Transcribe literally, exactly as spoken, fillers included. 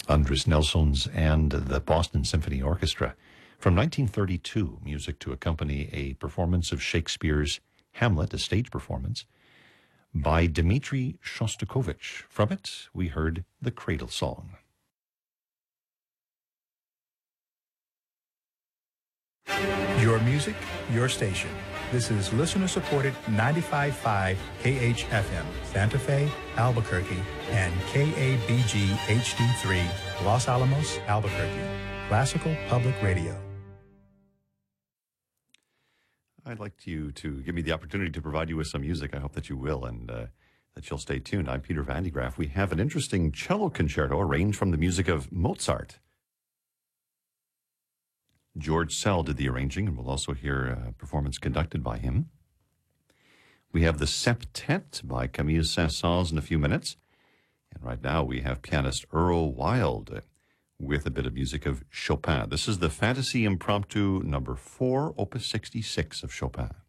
Andres Nelson's and the Boston Symphony Orchestra. From nineteen thirty-two, music to accompany a performance of Shakespeare's Hamlet, a stage performance, by Dmitri Shostakovich. From it, we heard the Cradle Song. Your music, your station. This is listener-supported ninety-five point five K H F M, Santa Fe, Albuquerque, and K A B G H D three, Los Alamos, Albuquerque. Classical Public Radio. I'd like you to give me the opportunity to provide you with some music. I hope that you will, and uh, that you'll stay tuned. I'm Peter Van de Graaff. We have an interesting cello concerto arranged from the music of Mozart. George Sell did the arranging, and we'll also hear a performance conducted by him. We have the Septet by Camille Saint-Saëns in a few minutes. And right now we have pianist Earl Wild with a bit of music of Chopin. This is the Fantasy Impromptu number four, opus sixty-six of Chopin.